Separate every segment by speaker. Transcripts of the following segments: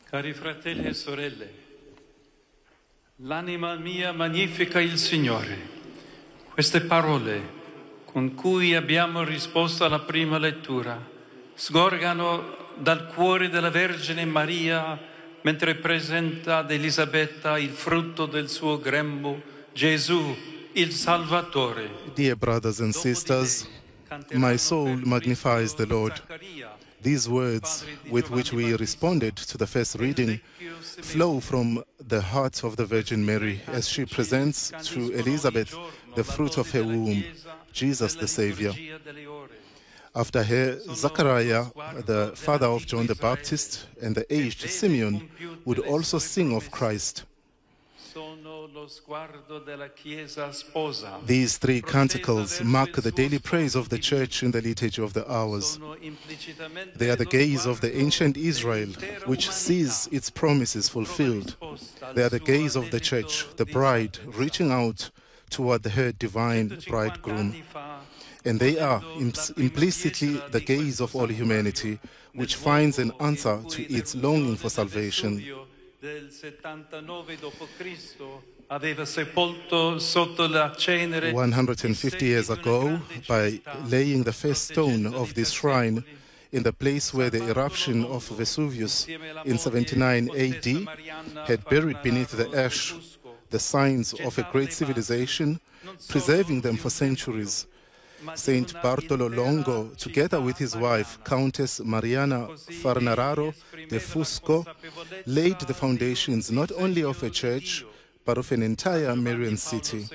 Speaker 1: Cari fratelli e sorelle, l'anima mia magnifica il Signore. Queste parole con cui abbiamo risposto alla prima lettura sgorgano dal cuore della Vergine Maria mentre presenta ad Elisabetta il frutto del suo grembo, Gesù, il Salvatore.
Speaker 2: Dear brothers and sisters, my soul magnifies the Lord. These words with which we responded to the first reading flow from the heart of the Virgin Mary as she presents to Elizabeth the fruit of her womb, Jesus the Savior. After her, Zachariah, the father of John the Baptist, and the aged Simeon would also sing of Christ. These three canticles mark the daily praise of the Church in the Liturgy of the Hours. They are the gaze of the ancient Israel, which sees its promises fulfilled. They are the gaze of the Church, the bride, reaching out toward her divine bridegroom. And they are implicitly the gaze of all humanity, which finds an answer to its longing for salvation. 150 years ago, by laying the first stone of this shrine in the place where the eruption of Vesuvius in 79 AD had buried beneath the ash the signs of a great civilization, preserving them for centuries, Saint Bartolo Longo, together with his wife, Countess Mariana Farnararo de Fusco, laid the foundations not only of a church, but of an entire Marian city.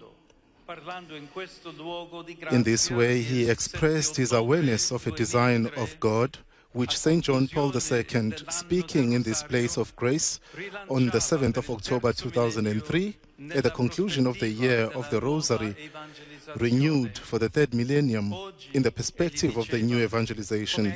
Speaker 2: In this way, he expressed his awareness of a design of God, which St. John Paul II, speaking in this place of grace on the 7th of October 2003, at the conclusion of the year of the Rosary, renewed for the third millennium in the perspective of the new evangelization.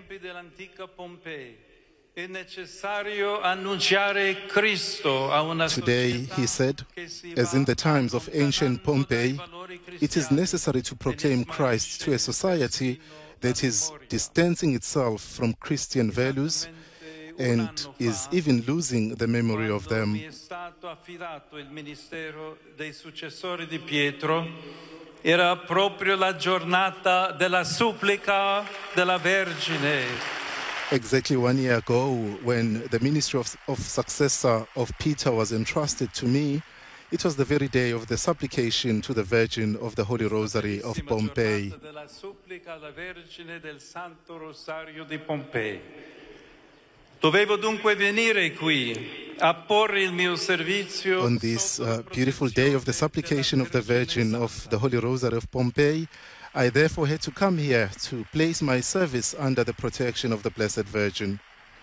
Speaker 2: Today, he said, as in the times of ancient Pompeii, it is necessary to proclaim Christ to a society that is distancing itself from Christian values and is even losing the memory of them.
Speaker 1: Era proprio la giornata della supplica della Vergine.
Speaker 2: Exactly 1 year ago, when the ministry of successor of Peter was entrusted to me, it was the very day of the supplication to the Virgin of the Holy Rosary of Pompeii.
Speaker 1: Dovevo dunque venire qui a porre il mio servizio.
Speaker 2: On this beautiful day of the supplication of the Virgin of the Holy Rosary of Pompeii, I therefore had to come here to place my service under the protection of the Blessed Virgin.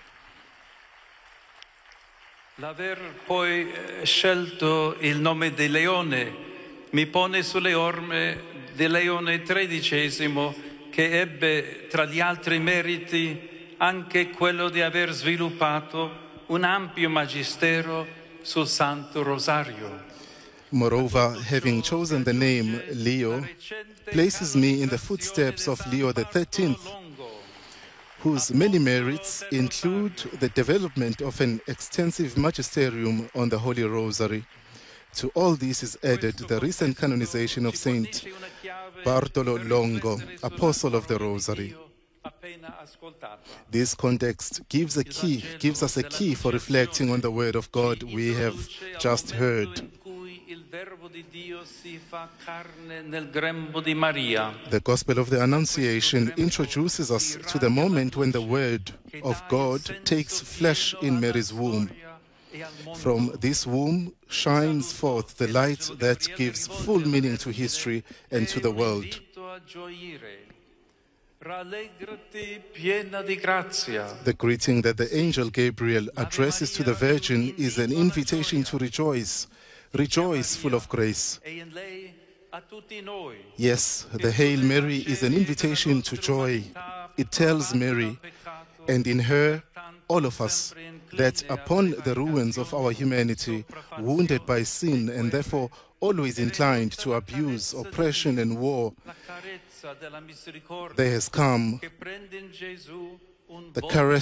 Speaker 1: L'aver poi scelto il nome di Leone mi pone sulle orme di Leone XIII, che ebbe tra gli altri meriti anche quello di aver sviluppato un ampio magistero sul Santo Rosario.
Speaker 2: Moreover, having chosen the name Leo places me in the footsteps of Leo XIII, whose many merits include the development of an extensive magisterium on the Holy Rosary. To all this is added the recent canonization of Saint Bartolo Longo, Apostle of the Rosary. This context gives us a key for reflecting on the Word of God we have just heard. The Gospel of the Annunciation introduces us to the moment when the Word of God takes flesh in Mary's womb. From this womb shines forth the light that gives full meaning to history and to the world. The greeting that the angel Gabriel addresses to the Virgin is an invitation to rejoice. Rejoice, full of grace. Yes, the Hail Mary is an invitation to joy. It tells Mary, and in her, all of us, that upon the ruins of our humanity, wounded by sin and therefore always inclined to abuse, oppression and war, there has come the caress